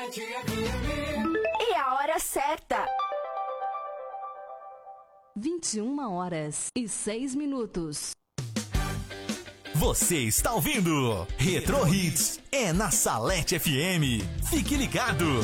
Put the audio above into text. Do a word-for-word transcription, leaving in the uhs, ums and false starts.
E a hora certa. vinte e uma horas e seis minutos. Você está ouvindo Retro Hits, é na Salete F M. Fique ligado.